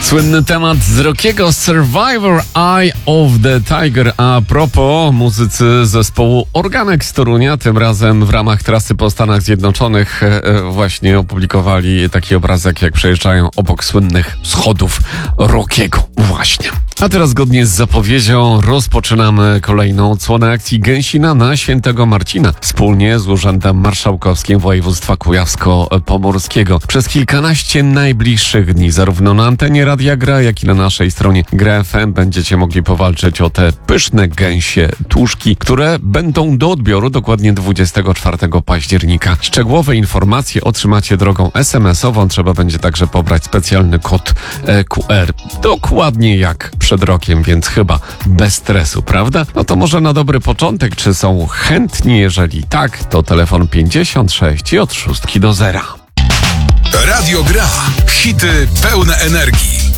Słynny temat z Rockiego, Survivor Eye of the Tiger. A propos, muzycy zespołu Organek z Torunia, tym razem w ramach trasy po Stanach Zjednoczonych właśnie opublikowali taki obrazek, jak przejeżdżają obok słynnych schodów Rockiego. Właśnie. A teraz zgodnie z zapowiedzią rozpoczynamy kolejną odsłonę akcji Gęsina na Świętego Marcina wspólnie z Urzędem Marszałkowskim Województwa Kujawsko-Pomorskiego. Przez kilkanaście najbliższych dni zarówno na antenie Radia Gra, jak i na naszej stronie Gra FM będziecie mogli powalczyć o te pyszne gęsie tuszki, które będą do odbioru dokładnie 24 października. Szczegółowe informacje otrzymacie drogą SMS-ową. Trzeba będzie także pobrać specjalny kod QR. Dokładnie jak przed rokiem, więc chyba bez stresu, prawda? No to może na dobry początek, czy są chętni? Jeżeli tak, to telefon 56 i od 6 do 0. Radio Gra. Hity pełne energii.